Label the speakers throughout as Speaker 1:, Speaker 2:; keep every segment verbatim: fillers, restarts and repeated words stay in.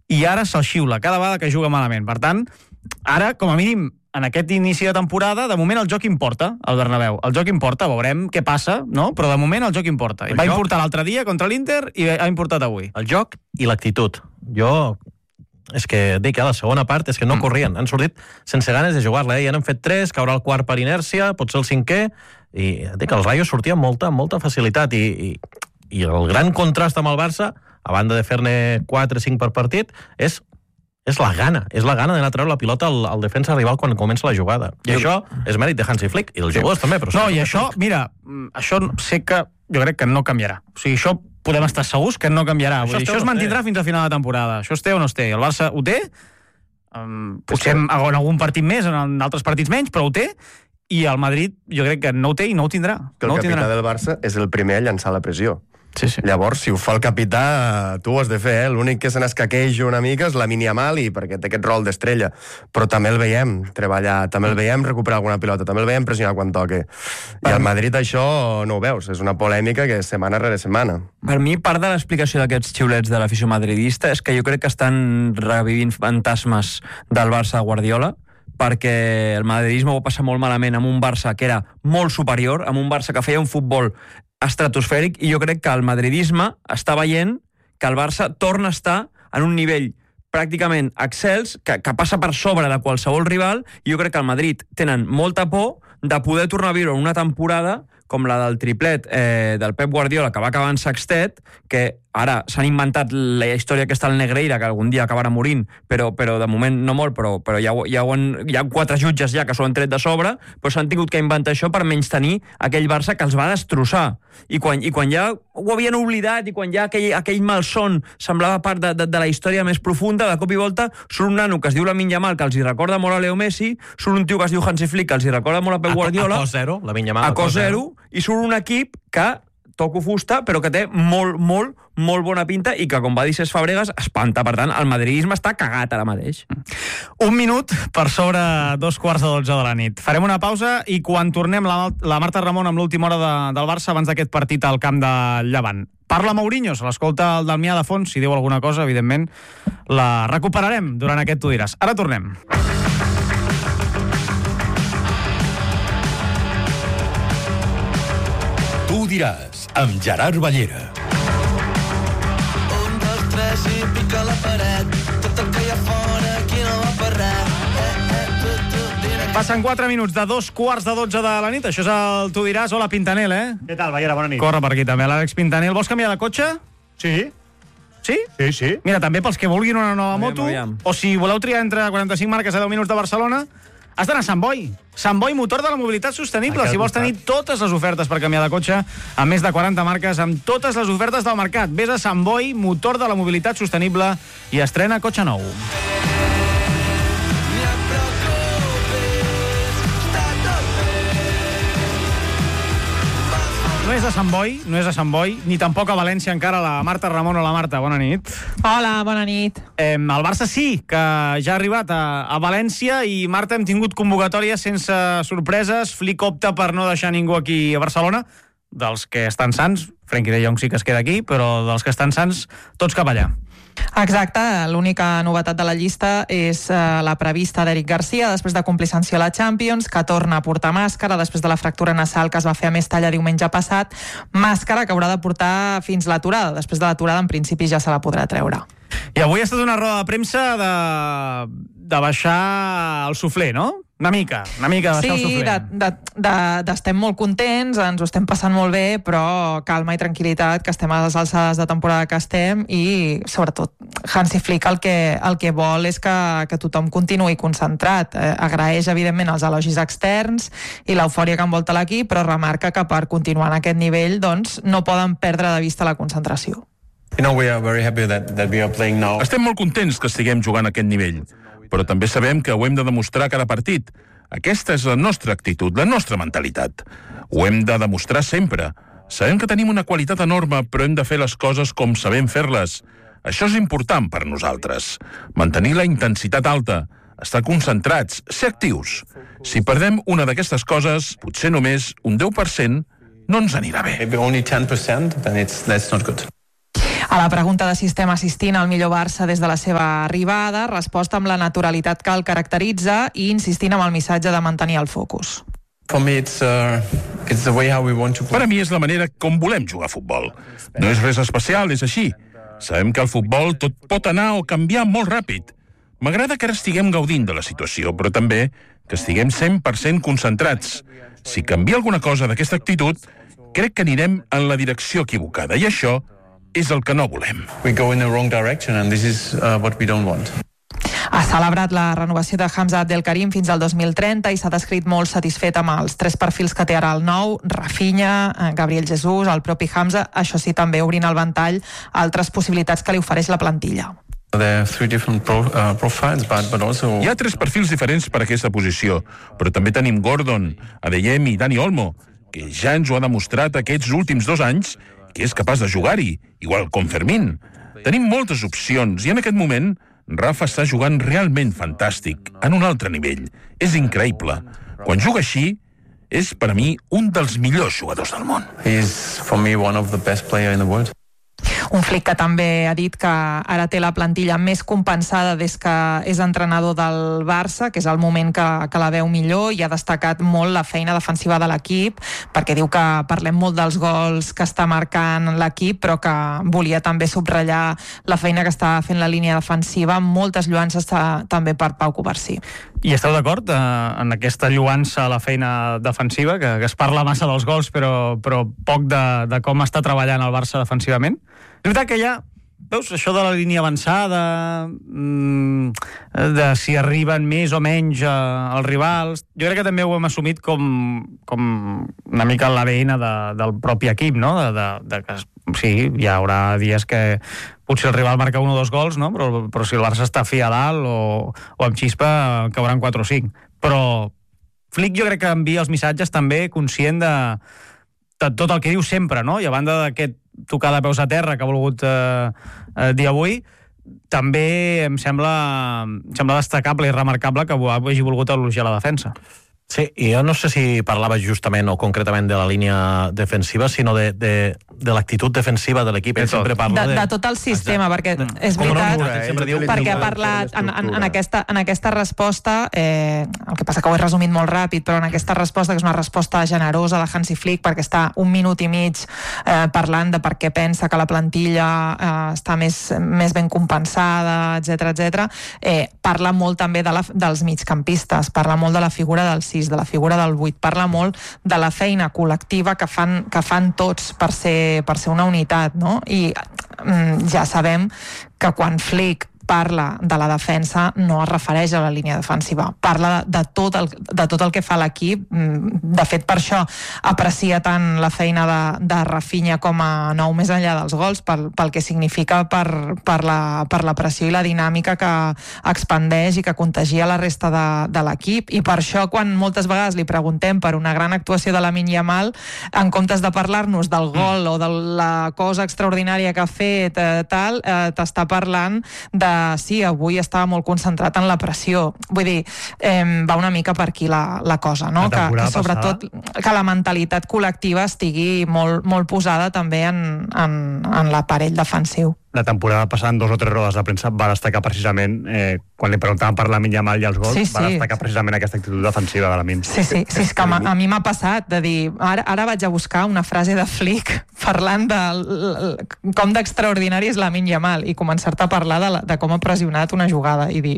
Speaker 1: i ara se'l xiula cada vegada que juga malament. Per tant, ara, com a mínim, en aquest inici de temporada, de moment el joc importa, al Bernabéu. El joc importa, veurem què passa, no? Però de moment el joc importa. El va joc... importar l'altre dia contra l'Inter i ha importat avui.
Speaker 2: El joc i l'actitud. Jo... És que, dic, a la segona part és que no corrien. Han sortit sense ganes de jugar-la, eh? Ja n'han fet tres, caurà el quart per inèrcia, potser el cinquè, i dic, el Rayo sortia amb molta, molta facilitat. I, i, I el gran contrast amb el Barça, a banda de fer-ne quatre o cinc per partit, és és la gana, és la gana d'anar a treure la pilota al, al defensa rival quan comença la jugada. I això és mèrit de Hansi Flick, i dels jugadors també. Però
Speaker 1: no, i això, mira, això sé que jo crec que no canviarà. O sigui, això podem estar segurs que no canviarà. Vull dir, això es mantindrà fins a final de temporada. Això es té o no es té. El Barça ho té, um, potser en algun partit més, en altres partits menys, però ho té, i el Madrid jo crec que no ho té i no ho tindrà.
Speaker 3: Que el
Speaker 1: no
Speaker 3: capità
Speaker 1: tindrà.
Speaker 3: del Barça és el primer a llançar la pressió.
Speaker 1: Sí, sí.
Speaker 3: Llavors, si ho fa el capità, tu ho has de fer, eh? L'únic que se n'escaqueja una mica és la Lamine Yamal, i perquè té aquest rol d'estrella. Però també el veiem treballar, també el veiem recuperar alguna pilota, també el veiem pressionar quan toque. I al Madrid això no ho veus, és una polèmica que és setmana rere setmana.
Speaker 4: Per mi, part de l'explicació d'aquests xiulets de l'afició madridista és que jo crec que estan revivint fantasmes del Barça de Guardiola, perquè el madridisme ho va passar molt malament amb un Barça que era molt superior, amb un Barça que feia un futbol estratosfèric, i jo crec que el madridisme està veient que el Barça torna a estar en un nivell pràcticament excels, que, que passa per sobre de qualsevol rival, i jo crec que el Madrid tenen molta por de poder tornar a viure una temporada com la del triplet eh, del Pep Guardiola, que va acabar en sextet, que ara s'han inventat la història aquesta al Negreira, que algun dia acabarà morint, però, però de moment no molt, però, però ja, ja ho han, hi ha quatre jutges ja que s'ho han tret de sobre, però s'han tingut que inventar això per menystenir aquell Barça que els va destrossar. I quan, i quan ja ho havien oblidat, i quan ja aquell, aquell malson semblava part de, de, de la història més profunda, de cop i volta surt un nano que es diu Lamine Yamal, que els hi recorda molt a Leo Messi, surt un tio que es diu Hansi Flick, que els hi recorda molt a Pep Guardiola,
Speaker 2: a cos zero, Lamine Yamal
Speaker 4: a cos zero, i surt un equip que toco fusta, però que té molt, molt, molt bona pinta, i que, com va dir Cesc Fàbregas, espanta. Per tant, el madridisme està cagat ara mateix.
Speaker 1: Un minut per sobre dos quarts de dotze de la nit. Farem una pausa i quan tornem la, la Marta Ramon amb l'última hora de, del Barça abans d'aquest partit al camp de Llevant. Parla Mourinho, se l'escolta el Damià de fons, si diu alguna cosa, evidentment, la recuperarem durant aquest Tu diràs. Ara tornem.
Speaker 5: Tu diràs, amb Gerard Ballera.
Speaker 6: Un, dos, tres i pica la paret. Tot el que hi ha fora aquí no va per res. Eh, eh, tu, tu, diràs.
Speaker 1: Passen quatre minuts de dos quarts de dotze de la nit. Això és el Tu diràs. Hola, Pintanel, eh?
Speaker 7: Què tal, Ballera? Bona nit.
Speaker 1: Corre per aquí també, l'Àlex Pintanel. Vols canviar de cotxe?
Speaker 7: Sí.
Speaker 1: Sí?
Speaker 7: Sí, sí.
Speaker 1: Mira, també pels que vulguin una nova
Speaker 4: Aviam,
Speaker 1: moto,
Speaker 4: aviam.
Speaker 1: o si voleu triar entre quaranta-cinc marques a deu minuts de Barcelona, has d'anar a Sant Boi. Sant Boi, motor de la mobilitat sostenible. Si vols tenir totes les ofertes per canviar de cotxe, amb més de quaranta marques, amb totes les ofertes del mercat. Ves a Sant Boi, motor de la mobilitat sostenible, i estrena cotxe nou. No és a Sant Boi, no és a Sant Boi, ni tampoc a València encara la Marta Ramon. o la Marta, bona nit.
Speaker 8: Hola, bona nit.
Speaker 1: Eh, el Barça sí, que ja ha arribat a, a València, i Marta, hem tingut convocatòria sense sorpreses. Flick opta per no deixar ningú aquí a Barcelona, dels que estan sants. Frenkie de Jong sí que es queda aquí, però dels que estan sants, tots cap allà.
Speaker 8: Exacte, l'única novetat de la llista és eh, la prevista d'Eric Garcia després de complir sanció a la Champions, que torna a portar màscara després de la fractura nasal que es va fer a Mestalla diumenge passat, màscara que haurà de portar fins l'aturada. Després de l'aturada, en principi, ja se la podrà treure.
Speaker 1: I avui ha estat una roda de premsa de, de baixar el suflé, no? Una mica, una mica de baixar
Speaker 8: sí,
Speaker 1: el suflé.
Speaker 8: Sí, de, de, de, estem molt contents, ens ho estem passant molt bé, però calma i tranquil·litat, que estem a les alçades de temporada que estem, i sobretot Hansi Flick el que, el que vol és que, que tothom continuï concentrat. Eh, agraeix, evidentment, els elogis externs i l'eufòria que envolta l'equip, però remarca que per continuar en aquest nivell doncs, no poden perdre de vista la concentració.
Speaker 9: You know, we are very happy that, that we are playing now.
Speaker 5: Estem molt contents que estiguem jugant a aquest nivell, però també sabem que ho hem de demostrar cada partit. Aquesta és la nostra actitud, la nostra mentalitat. Ho hem de demostrar sempre. Sabem que tenim una qualitat enorme, però hem de fer les coses com sabem fer-les. Això és important per nosaltres. Mantenir la intensitat alta, estar concentrats, ser actius. Si perdem una d'aquestes coses, potser només un deu per cent, no ens anirà bé.
Speaker 9: Maybe only ten percent, then it's, that's not good.
Speaker 8: A la pregunta de si estem assistint al millor Barça des de la seva arribada, resposta amb la naturalitat que el caracteritza i insistint amb el missatge de mantenir el focus.
Speaker 9: For me, it's, uh, it's the way how we want to play.
Speaker 5: Per a mi és la manera com volem jugar a futbol. No és res especial, és així. Sabem que el futbol tot pot anar o canviar molt ràpid. M'agrada que ara estiguem gaudint de la situació, però també que estiguem cent per cent concentrats. Si canvia alguna cosa d'aquesta actitud, crec que anirem en la direcció equivocada, i això és el que no volem.
Speaker 9: We go in the wrong direction, and this is uh, what we don't want.
Speaker 8: Ha celebrat la renovació de Hamza Abdelkarim fins al dos mil trenta i s'ha descrit molt satisfet amb els tres perfils que té ara el nou, Rafinha, Gabriel Jesús, el propi Hamza, això sí, també obrint el ventall a altres possibilitats que li ofereix la plantilla.
Speaker 9: There are three different pro, uh, profiles, but, but also...
Speaker 5: Hi ha tres perfils diferents per a aquesta posició, però també tenim Gordon, Adeyem i Dani Olmo, que ja ens ho ha demostrat aquests últims dos anys que és capaç de jugar-hi, igual com Fermín. Tenim moltes opcions i en aquest moment Rafa està jugant realment fantàstic, en un altre nivell. És increïble. Quan juga així, és per a mi un dels millors jugadors del món.
Speaker 9: He is, for me, one of the best players in the world.
Speaker 8: Un Flick que també ha dit que ara té la plantilla més compensada des que és entrenador del Barça, que és el moment que, que la veu millor, i ha destacat molt la feina defensiva de l'equip, perquè diu que parlem molt dels gols que està marcant l'equip, però que volia també subratllar la feina que està fent la línia defensiva, amb moltes lluances també per Pau Covarsí.
Speaker 1: I esteu d'acord eh, en aquesta lluança a la feina defensiva, que, que es parla massa dels gols, però, però poc de, de com està treballant el Barça defensivament? És veritat que hi ha, veus, això de la línia avançada, mmm, de si arriben més o menys eh, els rivals, jo crec que també ho hem assumit com, com una mica l'A D N de, del propi equip, no? De, de, de que sí, hi haurà dies que potser el rival marca un o dos gols, no? però, però si el Barça està fi a dalt o, o amb xispa cauran quatre o cinc. Però Flick jo crec que envia els missatges també conscient de, de tot el que diu sempre, no? I a banda d'aquest tocar de peus a terra que ha volgut eh, eh, dir avui, també em sembla, em sembla destacable i remarcable que hagi volgut elogiar la defensa.
Speaker 2: Sí, i jo no sé si parlava justament o concretament de la línia defensiva, sinó de, de, de l'actitud defensiva de l'equip. Ell sempre parla
Speaker 8: de,
Speaker 2: de...
Speaker 8: de tot el sistema, perquè és
Speaker 2: Com
Speaker 8: veritat,
Speaker 2: no, eh? sempre diu,
Speaker 8: perquè ha parlat en, en, en, aquesta, en aquesta resposta, eh, el que passa que ho he resumit molt ràpid, però en aquesta resposta, que és una resposta generosa de Hansi Flick, perquè està un minut i mig eh, parlant de per què pensa que la plantilla eh, està més, més ben compensada, etcètera, etcètera, eh, parla molt també de la, dels migcampistes, parla molt de la figura del sis, de la figura del vuit, parla molt de la feina col·lectiva que fan, que fan tots per ser, per ser una unitat, no? I mm, ja sabem que quan Flick parla de la defensa no es refereix a la línia defensiva, parla de, de, tot, el, de tot el que fa l'equip. De fet, per això aprecia tant la feina de, de Rafinha com a nou més enllà dels gols, pel, pel que significa per, per, la, per la pressió i la dinàmica que expandeix i que contagia la resta de, de l'equip. I per això, quan moltes vegades li preguntem per una gran actuació de Lamine Yamal, en comptes de parlar-nos del gol o de la cosa extraordinària que ha fet, eh, tal, eh, t'està parlant de sí, avui estava molt concentrat en la pressió. Vull dir, eh, va una mica per aquí la, la cosa, no? Que, que sobretot passada, que la mentalitat col·lectiva estigui molt, molt posada també en, en, en l'aparell defensiu.
Speaker 7: La temporada passada, en dos o tres rodes de premsa, va destacar precisament, eh, quan li preguntaven per Lamine Yamal i els gols, sí, sí. va destacar precisament aquesta actitud defensiva de Lamine.
Speaker 8: Sí, sí, sí, és que a, a mi m'ha passat de dir, ara, ara vaig a buscar una frase de Flick parlant de l, com d'extraordinari és Lamine Yamal i començar-te a parlar de, la, de com ha pressionat una jugada i dir,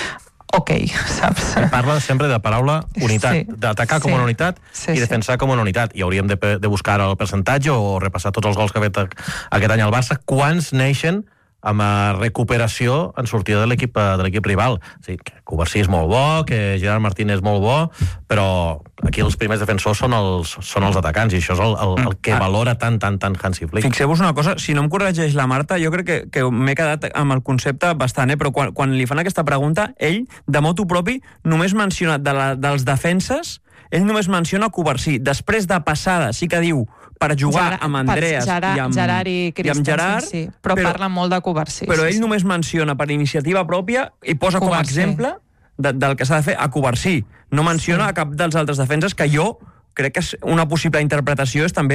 Speaker 8: ok, saps?
Speaker 2: Parla sempre de paraula unitat, sí, d'atacar com
Speaker 8: sí,
Speaker 2: una unitat
Speaker 8: sí,
Speaker 2: i defensar sí. com una unitat. I hauríem de, de buscar el percentatge o repassar tots els gols que ha fet aquest any al Barça. Quants neixen amb recuperació en sortida de l'equip de l'equip rival? Sí, que Covarsí és molt bo, que Gerard Martín és molt bo, però aquí els primers defensors són els, són els atacants, i això és el, el, el que valora tant, tant, tant Hansi Flick.
Speaker 4: Fixeu-vos una cosa, si no em corregeix la Marta, jo crec que, que m'he quedat amb el concepte bastant, eh? Però quan, quan li fan aquesta pregunta, ell, de motu propi, només menciona de la, dels defenses, ell només menciona Covarsí. Després de passada sí que diu per jugar
Speaker 8: Gerard,
Speaker 4: amb Andreas
Speaker 8: Gerard,
Speaker 4: i amb
Speaker 8: Gerard i,
Speaker 4: i amb Gerard,
Speaker 8: sí, però, però parla molt de Covarsí.
Speaker 4: Però
Speaker 8: sí,
Speaker 4: ell
Speaker 8: sí.
Speaker 4: només menciona per iniciativa pròpia i posa Covarsí com a exemple de, del que s'ha de fer a Covarsí. No menciona sí. a cap dels altres defenses, que jo crec que és una possible interpretació és també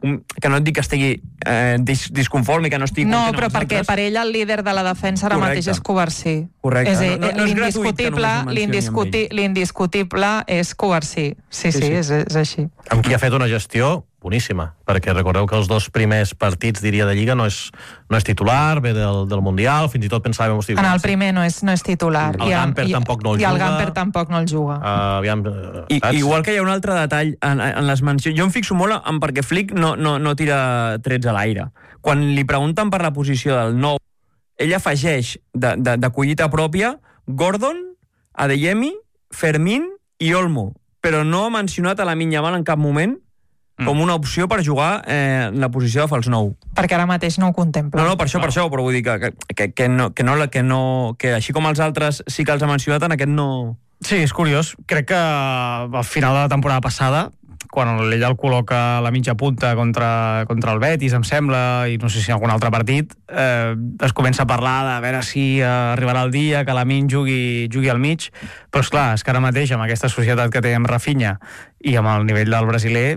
Speaker 4: un, que no et dic que estigui eh, dis, disconforme, que no estigui
Speaker 8: no,
Speaker 4: content
Speaker 8: però perquè
Speaker 4: altres.
Speaker 8: per ell el líder de la defensa ara
Speaker 4: Correcte.
Speaker 8: mateix és Covarsí.
Speaker 4: Correcte.
Speaker 8: És,
Speaker 4: No, no, no és gratuït que
Speaker 8: l'indiscutible,
Speaker 4: només el
Speaker 8: l'indiscuti,
Speaker 4: mencioni
Speaker 8: l'indiscutible és Covarsí. Sí, sí,
Speaker 4: Sí,
Speaker 8: sí,
Speaker 4: sí.
Speaker 8: És, és així.
Speaker 2: Amb qui ha fet una gestió boníssima, perquè recordeu que els dos primers partits, diria, de Lliga no és, no és titular, ve del, del Mundial, fins i tot pensàvem... Hosti,
Speaker 8: En el primer no és, no és titular.
Speaker 2: El
Speaker 8: I
Speaker 2: Gamper tampoc no el
Speaker 8: I el
Speaker 2: juga.
Speaker 8: Gamper tampoc no el juga.
Speaker 2: Uh, aviam, uh,
Speaker 4: I,
Speaker 2: saps?
Speaker 4: igual que hi ha un altre detall en, en les mencions. Jo em fixo molt en perquè Flick no, no, no tira trets a l'aire. Quan li pregunten per la posició del nou, ell afegeix de, de, de collita pròpia Gordon, Adeyemi, Fermín i Olmo, però no ha mencionat a Lamine Yamal en cap moment com una opció per jugar eh, en la posició de fals nou.
Speaker 8: Perquè ara mateix no ho contempla.
Speaker 4: No, no, per això, per això, però vull dir que, que, que, no, que, no, que, no, que així com els altres sí que els ha mencionat, en aquest no...
Speaker 1: Sí, és curiós. Crec que al final de la temporada passada, quan ell el col·loca a la mitja punta contra, contra el Betis, em sembla, i no sé si en algun altre partit, eh, es comença a parlar de veure si eh, arribarà el dia que Lamine jugui, jugui al mig, però esclar, és que ara mateix, amb aquesta societat que té amb Rafinha i amb el nivell del brasiler,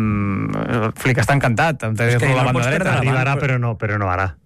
Speaker 1: mmm, Flick està encantat amb tenir-lo a la banda dreta.
Speaker 7: Arribarà, però no, però no ara.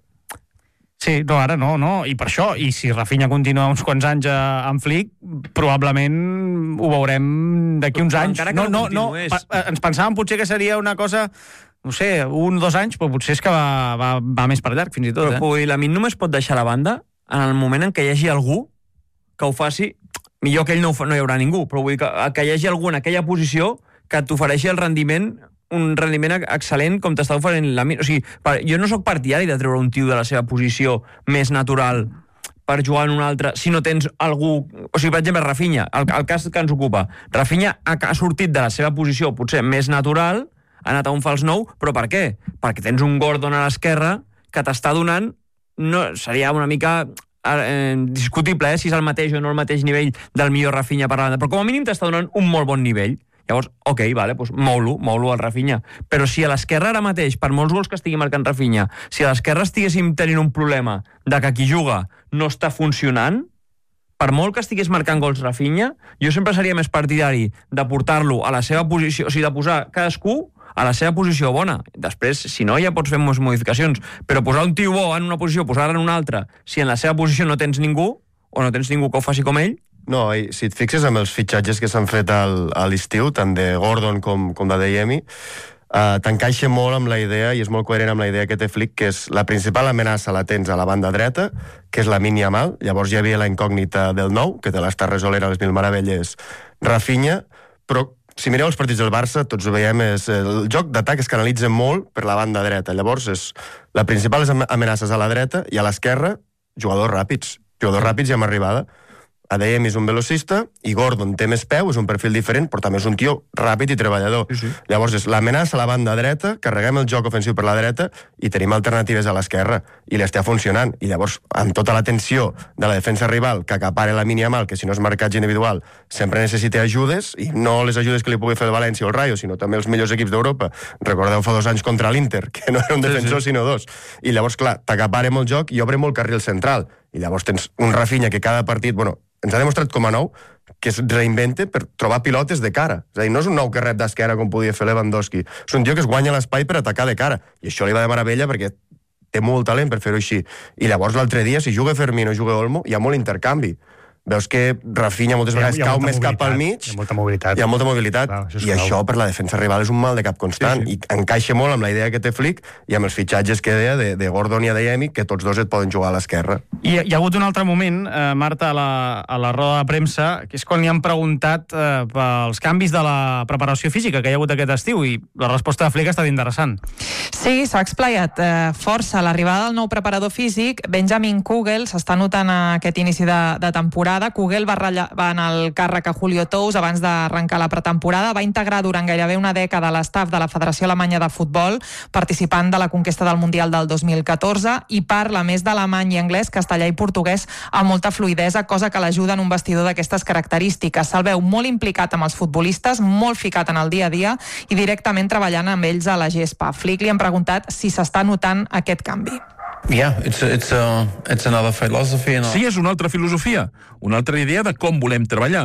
Speaker 1: Sí, no, ara no, no, i per això, i si Rafinha continua uns quants anys a, amb Flick, probablement ho veurem d'aquí uns anys.
Speaker 4: Encara que no,
Speaker 1: no, no,
Speaker 4: continués.
Speaker 1: pa, ens pensàvem potser que seria una cosa, no sé, un o dos anys, però potser és que va, va, va més per llarg, fins i tot.
Speaker 4: Però
Speaker 1: Eh?
Speaker 4: vull dir, Lamine només pot deixar la banda en el moment en què hi hagi algú que ho faci, millor que ell no, ho fa, no hi haurà ningú, però vull dir que, que hi hagi algú en aquella posició que t'ofereixi el rendiment un rendiment excel·lent com t'està oferint Lamine. O sigui, per, jo no sóc partidari de treure un tio de la seva posició més natural per jugar en un altre, si no tens algú... O sigui, per exemple, Rafinha, el, el cas que ens ocupa. Rafinha ha, ha sortit de la seva posició potser més natural, ha anat a un fals nou, però per què? Perquè tens un Gordon a l'esquerra que t'està donant... No, seria una mica... Eh, discutible, eh, si és el mateix o no el mateix nivell del millor Rafinha per la banda, però com a mínim t'està donant un molt bon nivell. Llavors, ok, vale, doncs mou-lo, mou-lo al Rafinha. Però si a l'esquerra ara mateix, per molts gols que estigui marcant Rafinha, si a l'esquerra estiguéssim tenint un problema de que qui juga no està funcionant, per molt que estigués marcant gols Rafinha, jo sempre seria més partidari de portar-lo a la seva posició, o sigui, de posar cadascú a la seva posició bona. Després, si no, ja pots fer més modificacions. Però posar un tio bo en una posició, posar-lo en una altra, si en la seva posició no tens ningú, o no tens ningú que ho faci com ell,
Speaker 3: No, i si et fixes amb els fitxatges que s'han fet al, a l'estiu, tant de Gordon com, com de Adeyemi, uh, t'encaixa molt amb la idea, i és molt coherent amb la idea que té Flick, que és la principal amenaça la tens a la banda dreta, que és Lamine Yamal. Llavors hi havia la incògnita del nou, que te l'està resolent a les mil meravelles, Rafinha, però si mireu els partits del Barça, tots ho veiem, és, el joc d'atac es canalitza molt per la banda dreta. Llavors, és, la principal és amenaces a la dreta, i a l'esquerra, jugadors ràpids. Jugadors ràpids i amb arribada. Adeyemi és un velocista, i Gordon té més peu, és un perfil diferent, però també és un tio ràpid i treballador. Sí, sí. Llavors és l'amenaça a la banda dreta, carreguem el joc ofensiu per la dreta i tenim alternatives a l'esquerra, i li està funcionant. I llavors, amb tota la tensió de la defensa rival que acapara Lamine Yamal, que si no és marcatge individual sempre necessita ajudes, i no les ajudes que li pugui fer el València o el Rayo, sinó també els millors equips d'Europa. Recordeu fa dos anys contra l'Inter, que no era un defensor, sí, sí. sinó dos. I llavors, clar, t'acaparem el joc i obre molt carril central. I llavors tens un Rafinha que cada partit, bueno, ens ha demostrat com a nou que es reinventa per trobar pilotes de cara. És a dir, no és un nou que rep d'esquerra com podia fer Lewandowski. És un tio que es guanya l'espai per atacar de cara. I això li va de meravella perquè té molt talent per fer-ho així. I llavors l'altre dia, si juga Fermín o juga Olmo, hi ha molt intercanvi. Veus que Rafinha moltes vegades cau més cap al mig.
Speaker 7: Hi ha molta mobilitat.
Speaker 3: Hi ha molta mobilitat.
Speaker 7: Clar, això
Speaker 3: I això per la defensa rival és un mal de cap constant.
Speaker 7: Sí, sí.
Speaker 3: I encaixa molt amb la idea que té Flick i amb els fitxatges que deia de, de Gordon i Adeyemi, que tots dos et poden jugar a l'esquerra.
Speaker 1: I hi ha hagut un altre moment, eh, Marta, a la, a la roda de premsa, que és quan li han preguntat eh, pels canvis de la preparació física que hi ha hagut aquest estiu, i la resposta de Flick ha estat interessant.
Speaker 8: Sí, s'ha explayat eh, força l'arribada del nou preparador físic. Benjamin Kugel s'està notant aquest inici de, de temporada. Kugel va va en el càrrec a Julio Tous abans d'arrencar la pretemporada, va integrar durant gairebé una dècada l'estaf de la Federació Alemanya de Futbol, participant de la conquesta del Mundial del dos mil catorze, i parla més d'alemany i anglès, castellà i portuguès amb molta fluidesa, cosa que l'ajuda en un vestidor d'aquestes característiques. Se'l veu molt implicat amb els futbolistes, molt ficat en el dia a dia i directament treballant amb ells a la gespa. Flick li han preguntat si s'està notant aquest canvi.
Speaker 9: Yeah, it's a, it's a, it's another philosophy. And
Speaker 5: Sí, és una altra filosofia, una altra idea de com volem treballar.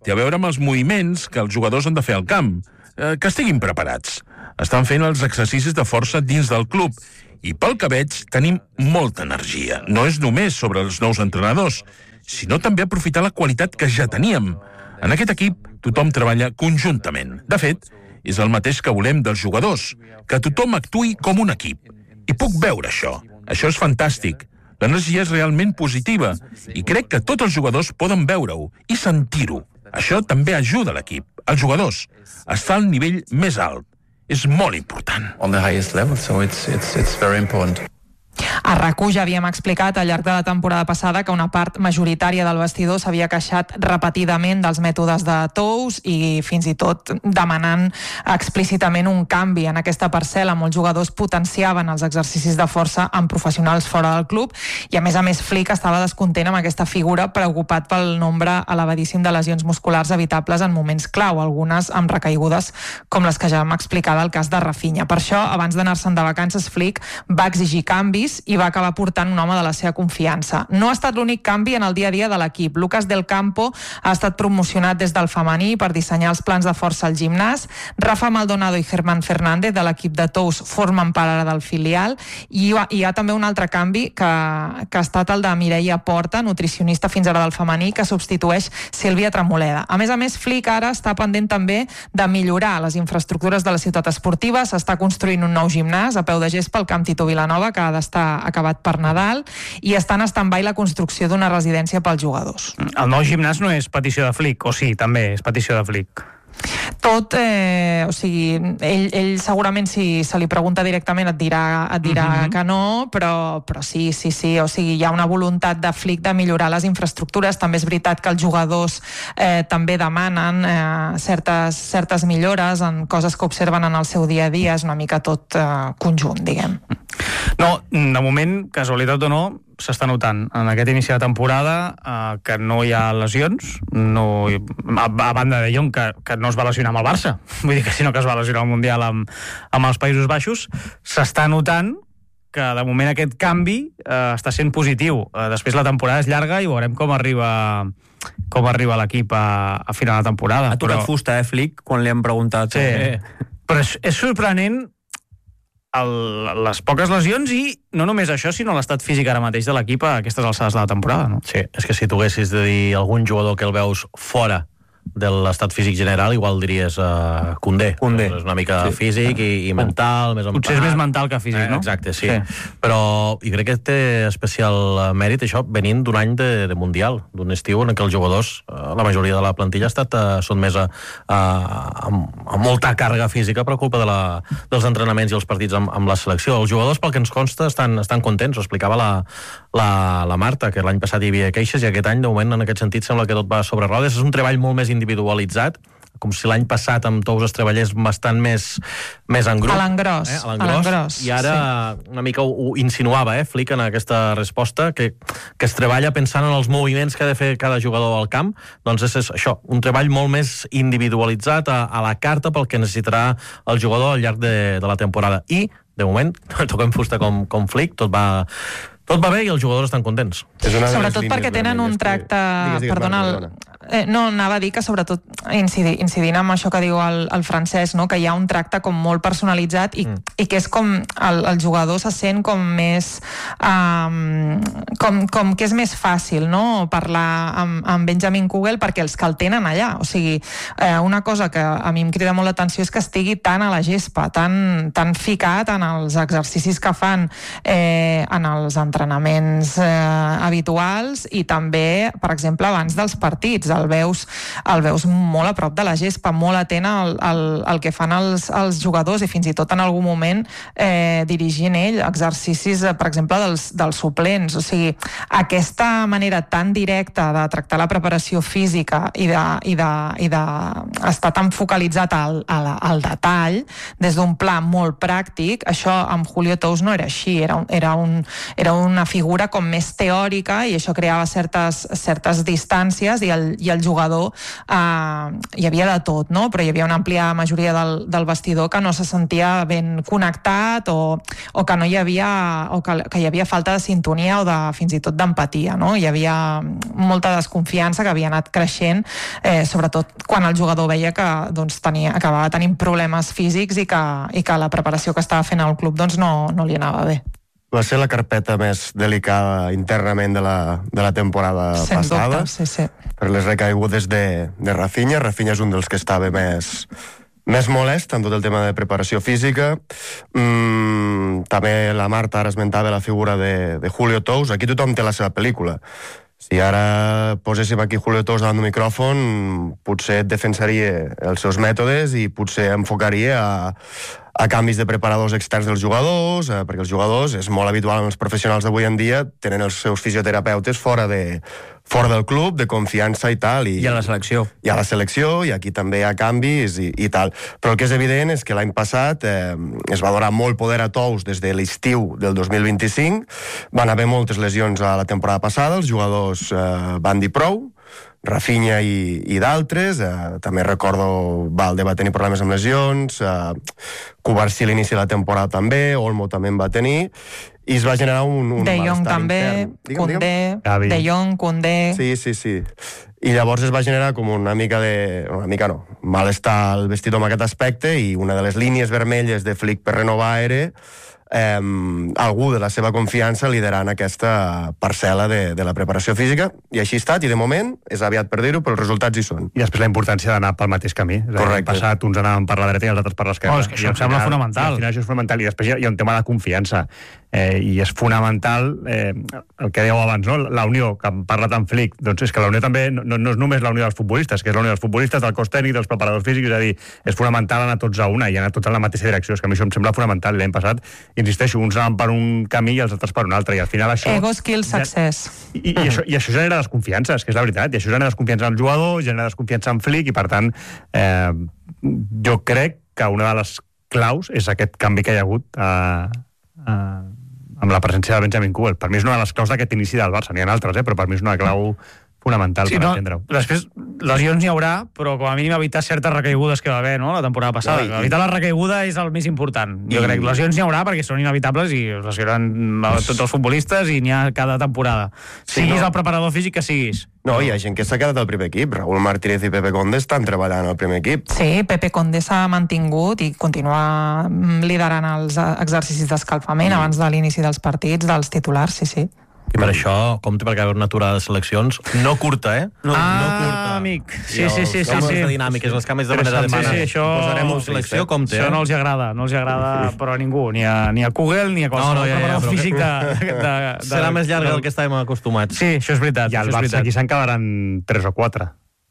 Speaker 5: té a veure amb els moviments que els jugadors han de fer al camp, eh, que estiguin preparats. Estan fent els exercicis de força dins del club i pel que veig tenim molta energia. No és només sobre els nous entrenadors, sinó també aprofitar la qualitat que ja teníem. En aquest equip tothom treballa conjuntament. De fet, és el mateix que volem dels jugadors, que tothom actuï com un equip. I puc veure això. Això és fantàstic. L'energia és realment positiva i crec que tots els jugadors poden veure-ho i sentir-ho. Això també ajuda l'equip, els jugadors, a estar al nivell més alt. És molt important.
Speaker 9: On the highest level, so it's, it's, it's very important.
Speaker 8: A RAC u ja havíem explicat al llarg de la temporada passada que una part majoritària del vestidor s'havia queixat repetidament dels mètodes de Tous i fins i tot demanant explícitament un canvi en aquesta parcel·la. Molts jugadors potenciaven els exercicis de força amb professionals fora del club i a més a més Flick estava descontent amb aquesta figura, preocupat pel nombre elevadíssim de lesions musculars evitables en moments clau, algunes amb recaigudes com les que ja vam explicar del cas de Rafinha. Per això, abans d'anar-se'n de vacances, Flick va exigir canvis i va acabar portant un home de la seva confiança. No ha estat l'únic canvi en el dia a dia de l'equip. Lucas Del Campo ha estat promocionat des del femení per dissenyar els plans de força al gimnàs. Rafa Maldonado i Germán Fernández de l'equip de Tous formen part ara del filial i hi ha, hi ha també un altre canvi que, que ha estat el de Mireia Porta, nutricionista fins ara del femení, que substitueix Sílvia Tremoleda. A més a més, Flick ara està pendent també de millorar les infraestructures de la ciutat esportiva. S'està construint un nou gimnàs a peu de gespa al Camp Tito Vilanova, que ha d'estar acabat per Nadal, i està en stand-by la construcció d'una residència pels jugadors.
Speaker 1: El nou gimnàs no és petició de Flick, o sí, també és petició de Flick?
Speaker 8: Tot, eh, o sigui, ell, ell segurament si se li pregunta directament et dirà, et dirà uh-huh. que no, però, però sí, sí, sí, o sigui, hi ha una voluntat de Flick de millorar les infraestructures. També és veritat que els jugadors eh, també demanen eh, certes, certes millores en coses que observen en el seu dia a dia. És una mica tot eh, conjunt, diguem.
Speaker 1: No, de moment, casualitat o no, s'està notant en aquest inici de temporada eh, que no hi ha lesions, no, a, a banda de Jong, que, que no es va lesionar amb el Barça, vull dir que sinó que es va lesionar al Mundial amb, amb els Països Baixos. S'està notant que de moment aquest canvi eh, està sent positiu. Eh, després la temporada és llarga i veurem com arriba com arriba l'equip a, a final de temporada.
Speaker 4: Ha tocat
Speaker 1: però...
Speaker 4: fusta, eh, Flick, quan li han preguntat.
Speaker 1: Sí,
Speaker 4: eh?
Speaker 1: però és, és sorprenent el, les poques lesions i no només això, sinó l'estat físic ara mateix de l'equip a aquestes alçades de la temporada, no?
Speaker 2: Sí, és que si tu haguessis de dir algun jugador que el veus fora de l'estat físic general, igual diries uh, Koundé.
Speaker 4: Koundé.
Speaker 2: És una mica sí. físic i, i mental, més en
Speaker 1: Potser
Speaker 2: part.
Speaker 1: és més mental que físic, no?
Speaker 2: Eh, exacte, sí.
Speaker 1: sí.
Speaker 2: Però i crec que té especial mèrit això venint d'un any de, de Mundial, d'un estiu en què els jugadors, la majoria de la plantilla ha estat uh, sotmesa a, a, a molta càrrega física per culpa de la, dels entrenaments i els partits amb, amb la selecció. Els jugadors, pel que ens consta, estan, estan contents. Ho explicava la, la, la Marta, que l'any passat hi havia queixes i aquest any, de moment, en aquest sentit, sembla que tot va sobre rodes. És un treball molt més individualitzat, com si l'any passat amb Tous es treballés bastant més, més en grup.
Speaker 8: A l'engròs.
Speaker 2: Eh? A l'engròs. I ara sí. una mica ho, ho insinuava, eh, Flick, en aquesta resposta, que, que es treballa pensant en els moviments que ha de fer cada jugador al camp. Doncs és, és això, un treball molt més individualitzat a, a la carta pel que necessitarà el jugador al llarg de, de la temporada. I, de moment, toquem fusta com, com Flick, tot va... Tot va bé i els jugadors estan contents.
Speaker 8: Sobretot perquè tenen un tracte... Que... Perdona, el... eh, no, anava a dir que sobretot incidir, incidint amb això que diu el, el francès, no? Que hi ha un tracte com molt personalitzat i, mm. i que és com el, el jugador se sent com més um, com, com que és més fàcil, no? Parlar amb, amb Benjamin Kugel perquè els que el tenen allà. O sigui, eh, una cosa que a mi em crida molt l'atenció és que estigui tan a la gespa, tan, tan ficat en els exercicis que fan, eh, en els entrenaments eh, habituals i també, per exemple, abans dels partits. El veus, el veus molt a prop de la gespa, molt atent al, al, al que fan els, els jugadors i fins i tot en algun moment eh, dirigint ell exercicis, per exemple, dels, dels suplents. O sigui, aquesta manera tan directa de tractar la preparació física i de, i de, i de estar tan focalitzat al, al, al detall, des d'un pla molt pràctic, això amb Julio Tous no era així, era un, era un, era un una figura com més teòrica i això creava certes, certes distàncies i el, i el jugador eh, hi havia de tot, no? Però hi havia una àmplia majoria del, del vestidor que no se sentia ben connectat o, o que no hi havia o que, que hi havia falta de sintonia o de, fins i tot d'empatia, no? Hi havia molta desconfiança que havia anat creixent, eh, sobretot quan el jugador veia que doncs, tenia, acabava tenint problemes físics i que, i que la preparació que estava fent al club doncs, no, no li anava bé.
Speaker 3: Va ser la carpeta més delicada internament de la, de la temporada
Speaker 8: Sens
Speaker 3: passada.
Speaker 8: Dubte, sí, sí.
Speaker 3: Per les recaigudes de, de Rafinha. Rafinha és un dels que estava més, més molest en tot el tema de preparació física. Mm, també la Marta ara esmentava la figura de, de Julio Tous. Aquí tothom té la seva pel·lícula. Si ara poséssim aquí Julio Tous davant d'un micròfon, potser defensaria els seus mètodes i potser enfocaria a, a canvis de preparadors externs dels jugadors, eh, perquè els jugadors, és molt habitual en els professionals d'avui en dia, tenen els seus fisioterapeutes fora, de, fora del club, de confiança i tal. I,
Speaker 4: I a la selecció.
Speaker 3: I a la selecció, i aquí també hi ha canvis i, i tal. Però el que és evident és que l'any passat eh, es va donar molt poder a Tous des de l'estiu del dos mil vint-i-cinc, van haver moltes lesions a la temporada passada, els jugadors eh, van dir prou, Rafinha i, i d'altres, eh, també recordo Valde va tenir problemes amb lesions, eh, Cubarsí a l'inici de la temporada també, Olmo també en va tenir, i es va generar un, un
Speaker 8: De Jong
Speaker 3: malestar
Speaker 8: també,
Speaker 3: intern. Digue'm,
Speaker 8: Koundé, De Jong, Koundé...
Speaker 3: Sí, sí, sí. I llavors es va generar com una mica de... Una mica no, malestar al vestidor amb aquest aspecte, i una de les línies vermelles de Flick per renovar era eh, algú de la seva confiança liderant aquesta parcel·la de, de la preparació física, i així ha estat, i de moment és aviat per dir-ho, però els resultats hi són.
Speaker 7: I després la importància d'anar pel mateix camí. L'any passat uns anaven per la dreta i els altres per l'esquerra.
Speaker 1: Oh, és que això em sembla
Speaker 7: final,
Speaker 1: fonamental.
Speaker 7: Al final això és fonamental, i després hi ha, hi ha un tema de confiança. Eh, i és fonamental eh, el que dèieu abans, no? La unió, que en parla tant Flick, doncs és que la unió també no, no és només la unió dels futbolistes, que és la unió dels futbolistes, del cos tècnic, dels preparadors físics, és a dir, és fonamental anar tots a una i anar tots en la mateixa direcció. És que a mi això em sembla fonamental. L'any passat, insisteixo, uns anaven per un camí i els altres per un altre, i al final això...
Speaker 8: Ego, skill, success.
Speaker 7: I, i, això, i això genera desconfiances, que és la veritat, i això genera desconfiança en el jugador, genera desconfiança en Flick, i per tant eh, jo crec que una de les claus és aquest canvi que hi ha hagut eh, eh, amb la presència de Benjamin Kubel. Per mi és una de les claus d'aquest inici del Barça. N'hi ha altres, eh? Però per mi és una clau fonamental sí, per no, entendre-ho.
Speaker 1: Després, lesions n'hi haurà, però com a mínim evitar certes recaigudes que va haver, no?, la temporada passada. No, i... Evitar la recaiguda és el més important. Jo I... crec que lesions n'hi haurà perquè són inevitables i es lesionen tots els futbolistes i n'hi ha cada temporada. Sí, siguis no. el preparador físic que siguis.
Speaker 3: No, hi ha gent que s'ha quedat al primer equip. Raúl Martínez i Pepe Conde estan treballant al primer equip.
Speaker 8: Sí, Pepe Conde s'ha mantingut i continua liderant els exercicis d'escalfament mm. abans de l'inici dels partits, dels titulars, sí, sí.
Speaker 2: I per això, compte perquè hi ha una aturada de seleccions, no curta, eh? No,
Speaker 1: ah,
Speaker 2: no curta.
Speaker 1: amic. Sí, sí, sí.
Speaker 2: Els
Speaker 1: sí, sí.
Speaker 2: dinàmiques, els canvis de manera de
Speaker 1: sí, sí, això...
Speaker 2: Posarem una selecció, compte,
Speaker 1: Això
Speaker 2: eh?
Speaker 1: no els agrada, no els agrada però a ningú, ni a, ni a Google, ni a qualsevol no, no, ja, ja, preparador físic de, de, de...
Speaker 2: Serà més llarg del que estàvem acostumats.
Speaker 1: Sí, això és veritat.
Speaker 7: I al Barça aquí se'n quedaran tres o quatre.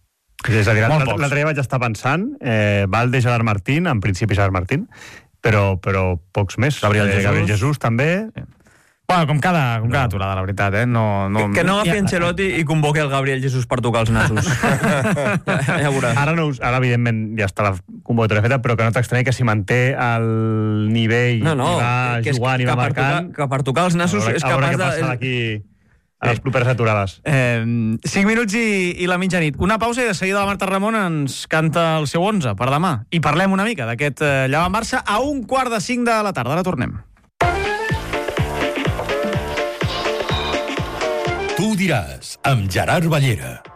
Speaker 7: És a dir, l'altre dia vaig estar pensant, eh, Valde, Gerard Martín, en principi Gerard Martín, però, però pocs més.
Speaker 2: Gabriel
Speaker 7: eh,
Speaker 2: Jesús.
Speaker 7: Gabriel Jesús també...
Speaker 1: Sí. Bueno, com cada, com cada aturada, la veritat, eh? No, no...
Speaker 4: Que, que no agafi Ancelotti i convoqui el Gabriel Jesús per tocar els nassos. ja, ja veuràs.
Speaker 7: Ara, no, ara, evidentment, ja està la convocatòria feta, però que no t'estrany que si manté el nivell
Speaker 4: no, no,
Speaker 7: i va
Speaker 4: que
Speaker 7: jugant i va marcant...
Speaker 4: Tocar, que per tocar els nassos
Speaker 7: veure,
Speaker 4: és capaç de...
Speaker 7: A aquí a les properes aturades.
Speaker 1: Eh, cinc minuts i, i la mitjanit. Una pausa i de seguida la Marta Ramon ens canta el seu onze per demà. I parlem una mica d'aquest eh, Llevant-Barça a un quart de cinc de la tarda. Ara tornem.
Speaker 10: Tu ho diràs, amb Gerard Ballera.